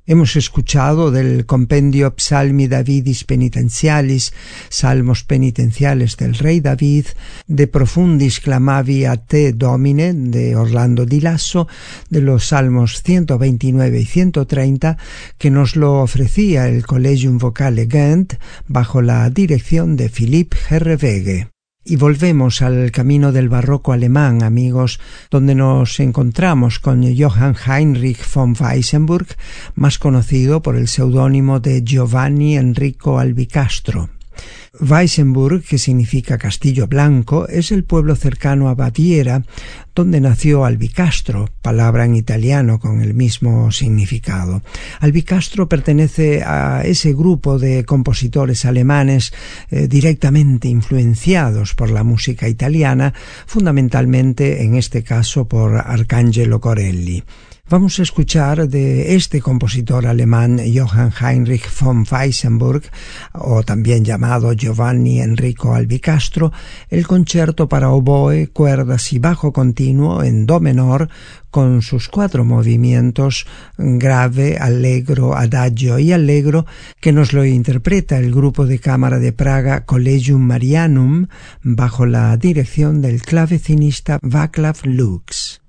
Hemos escuchado del compendio Psalmi Davidis Penitentialis, Salmos penitenciales del rey David, De Profundis Clamavi a Te Domine, de Orlando Di Lasso, de los Salmos 129 y 130, que nos lo ofrecía el Collegium Vocale Ghent bajo la dirección de Philippe Herreweghe. Y volvemos al camino del barroco alemán, amigos, donde nos encontramos con Johann Heinrich von Weissenburg, más conocido por el seudónimo de Giovanni Enrico Albicastro. Weissenburg, que significa Castillo Blanco, es el pueblo cercano a Baviera, donde nació Albicastro, palabra en italiano con el mismo significado. Albicastro pertenece a ese grupo de compositores alemanes directamente influenciados por la música italiana, fundamentalmente en este caso por Arcangelo Corelli. Vamos a escuchar de este compositor alemán Johann Heinrich von Weissenburg, o también llamado Giovanni Enrico Albicastro, el concierto para oboe, cuerdas y bajo continuo en do menor, con sus 4 movimientos, grave, allegro, adagio y allegro, que nos lo interpreta el grupo de cámara de Praga Collegium Marianum, bajo la dirección del clavecinista Václav Lux.